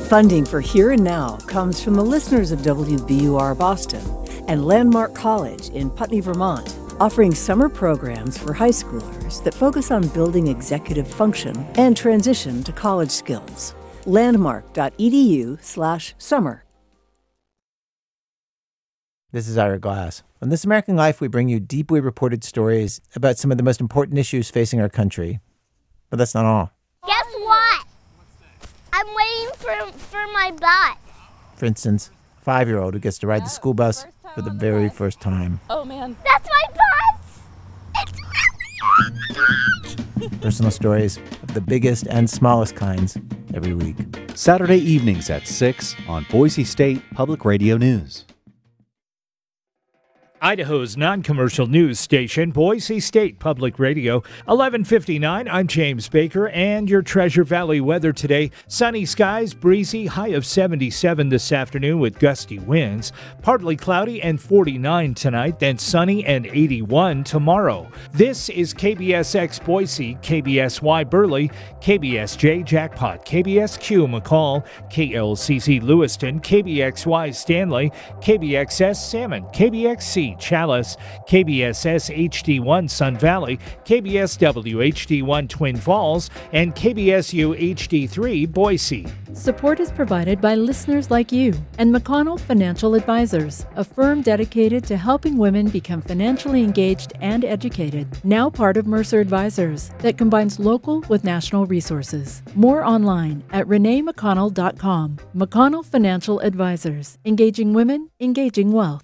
Funding for Here and Now comes from the listeners of WBUR Boston and Landmark College in Putney, Vermont, offering summer programs for high schoolers that focus on building executive function and transition to college skills. Landmark.edu/summer. This is Ira Glass. On This American Life, we bring you deeply reported stories about some of the most important issues facing our country. But that's not all. Guess what? I'm waiting for my bus. For instance, a 5-year-old who gets to ride the school bus for the very first time. Oh, man. That's my bus! It's really Personal stories of the biggest and smallest kinds every week. Saturday evenings at 6 on Boise State Public Radio News. Idaho's non-commercial news station, Boise State Public Radio, 11:59. I'm James Baker, and your Treasure Valley weather today. Sunny skies, breezy, high of 77 this afternoon with gusty winds. Partly cloudy and 49 tonight, then sunny and 81 tomorrow. This is KBSX Boise, KBSY Burley, KBSJ Jackpot, KBSQ McCall, KLCC Lewiston, KBXY Stanley, KBXS Salmon, KBXC Chalice, KBSS HD1 Sun Valley, KBSW HD1 Twin Falls, and KBSU HD3 Boise. Support is provided by listeners like you and McConnell Financial Advisors, a firm dedicated to helping women become financially engaged and educated. Now part of Mercer Advisors that combines local with national resources. More online at reneemcconnell.com. McConnell Financial Advisors, engaging women, engaging wealth.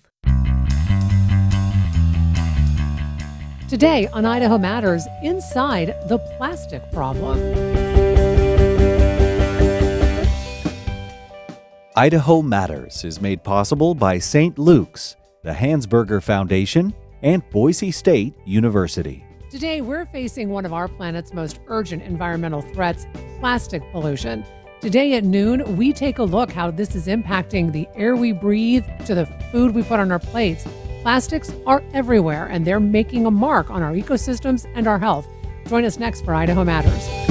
Today on Idaho Matters, inside the plastic problem. Idaho Matters is made possible by St. Luke's, the Hansberger Foundation, and Boise State University. Today, we're facing one of our planet's most urgent environmental threats, plastic pollution. Today at noon, we take a look how this is impacting the air we breathe to the food we put on our plates. Plastics are everywhere, and they're making a mark on our ecosystems and our health. Join us next for Idaho Matters.